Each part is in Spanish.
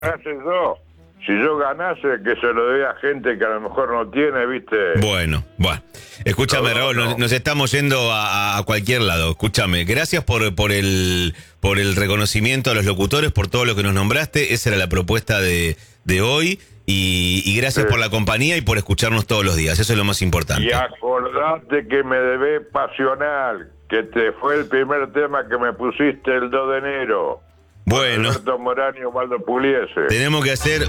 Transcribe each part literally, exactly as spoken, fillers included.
ganase yo. Si yo ganase, que se lo dé a gente que a lo mejor no tiene, ¿viste? Bueno, bueno. Escúchame, no, Raúl, no. Nos, nos estamos yendo a, a cualquier lado. Escúchame, gracias por, por, el, por el reconocimiento a los locutores, por todo lo que nos nombraste. Esa era la propuesta de, de hoy. Y, y gracias sí. por la compañía y por escucharnos todos los días. Eso es lo más importante. Y acordate que me debé Pasional, que te fue el primer tema que me pusiste el dos de enero. Bueno. Alberto Morán y Osvaldo Pugliese. Tenemos que hacer...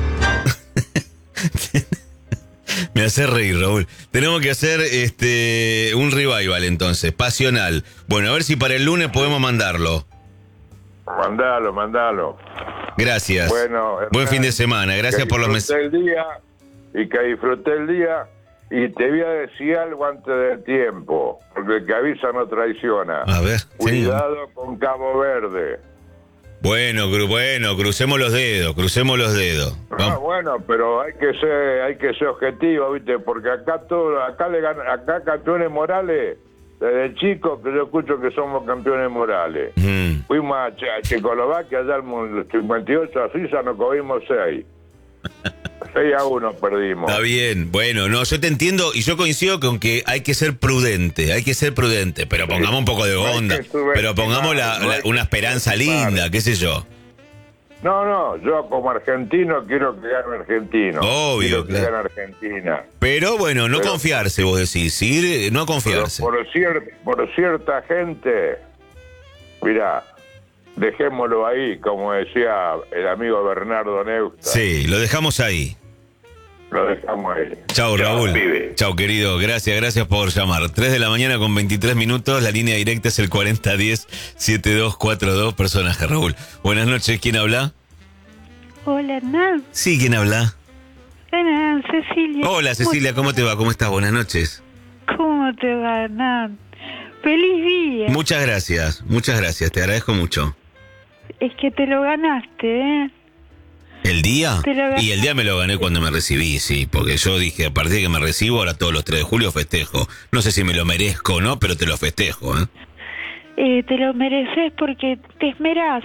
Me hace reír, Raúl. Tenemos que hacer este un revival entonces, Pasional. Bueno, a ver si para el lunes podemos mandarlo. Mandalo, mandalo. Gracias. Bueno, Hernán, buen fin de semana. Gracias por los mensajes. el día y que disfruté el día. Y te voy a decir algo antes del tiempo, porque el que avisa no traiciona. A ver. Cuidado sí. con Cabo Verde. Bueno, cru, bueno, crucemos los dedos, crucemos los dedos. Ah, bueno, pero hay que ser, hay que ser objetivo, ¿viste? Porque acá todo, acá le ganan, acá campeones morales, desde chicos que yo escucho que somos campeones morales. Mm. Fuimos a, Che, a Checoslovaquia, allá en el cincuenta y ocho a Suiza, nos cogimos seis. seis a uno perdimos. Está bien, bueno, no, yo te entiendo y yo coincido con que hay que ser prudente, hay que ser prudente, pero pongamos un poco de onda, pero pongamos la, la, una esperanza linda, qué sé yo. No, no, yo como argentino quiero que gane argentino. Obvio, quiero que claro. gane Argentina. Pero bueno, no pero, confiarse, vos decís, ¿sí? No confiarse. Por, cier, por cierta gente, mirá, dejémoslo ahí, como decía el amigo Bernardo Neusta. Sí, lo dejamos ahí. Lo dejamos ahí. Chau, Raúl. Chau, querido. Gracias, gracias por llamar. tres de la mañana con veintitrés minutos. La línea directa es el cuarenta diez setenta y dos cuarenta y dos. Personaje, Raúl. Buenas noches. ¿Quién habla? Hola, Hernán. Sí, ¿quién habla? Hernán, Cecilia. Hola, Cecilia. ¿Cómo te va? ¿Cómo estás? Buenas noches. ¿Cómo te va, Hernán? Feliz día. Muchas gracias. Muchas gracias. Te agradezco mucho. Es que te lo ganaste, ¿eh? ¿El día? Y el día me lo gané cuando me recibí, sí, porque yo dije, a partir de que me recibo, ahora todos los tres de julio festejo. No sé si me lo merezco o no, pero te lo festejo, ¿eh? Eh, te lo mereces porque te esmerás.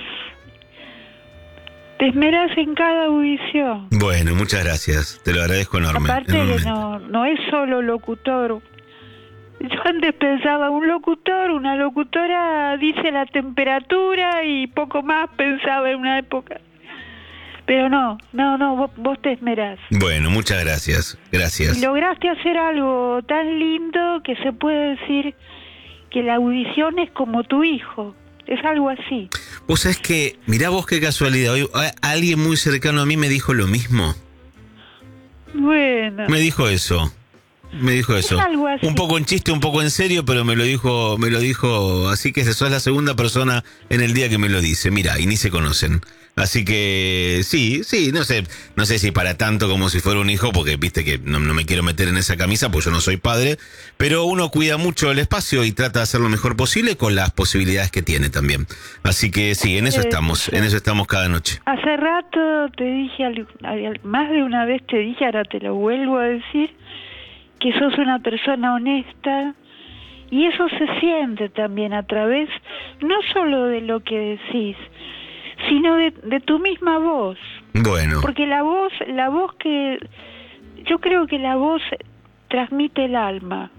Te esmerás en cada audición. Bueno, muchas gracias, te lo agradezco enorme. Aparte que no, no es solo locutor. Yo antes pensaba, un locutor, una locutora dice la temperatura y poco más pensaba en una época. Pero no, no, no, vos, vos te esmerás. Bueno, muchas gracias, gracias. Y lograste hacer algo tan lindo que se puede decir que la audición es como tu hijo. Es algo así. Vos sabés que, mirá vos qué casualidad, hoy alguien muy cercano a mí me dijo lo mismo. Bueno. Me dijo eso. Me dijo eso. Un poco en chiste, un poco en serio, pero me lo dijo, me lo dijo, así que sos la segunda persona en el día que me lo dice. Mira, y ni se conocen. Así que sí, sí, no sé, no sé si para tanto como si fuera un hijo, porque viste que no, no me quiero meter en esa camisa, pues yo no soy padre, pero uno cuida mucho el espacio y trata de hacer lo mejor posible con las posibilidades que tiene también. Así que sí, en eso estamos, en eso estamos cada noche. Hace rato te dije, más de una vez te dije, ahora te lo vuelvo a decir, que sos una persona honesta, y eso se siente también a través, no solo de lo que decís, sino de, de tu misma voz. Bueno. Porque la voz, la voz que, yo creo que la voz transmite el alma.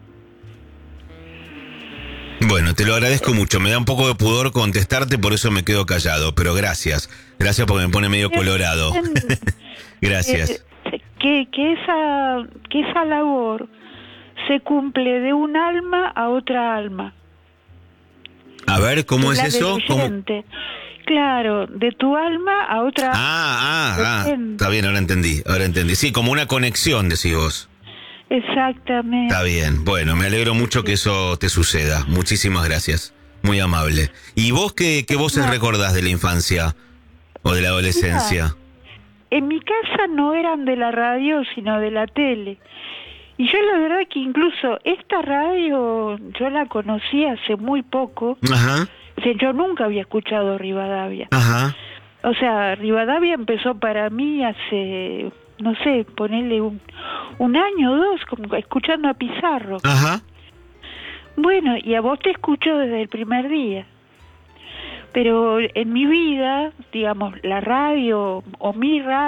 Bueno, te lo agradezco mucho, me da un poco de pudor contestarte, por eso me quedo callado, pero gracias, gracias porque me pone medio colorado. Gracias. Eh, que, que esa, que esa labor se cumple de un alma a otra alma. A ver, ¿cómo es la eso? ¿Cómo? Claro, de tu alma a otra. Ah, ah, ah, está bien, ahora entendí, ahora entendí. Sí, como una conexión, decís vos. Exactamente. Está bien, bueno, me alegro mucho que eso te suceda. Muchísimas gracias, muy amable. ¿Y vos qué, qué voces no. recordás de la infancia o de la adolescencia? Mira, en mi casa no eran de la radio, sino de la tele. Y yo la verdad que incluso esta radio yo la conocí hace muy poco. Ajá. O sea, yo nunca había escuchado Rivadavia. Ajá. O sea, Rivadavia empezó para mí hace, no sé, ponerle un, un año o dos, como escuchando a Pizarro. Ajá. Bueno, y a vos te escucho desde el primer día. pero en mi vida, digamos, la radio o mi radio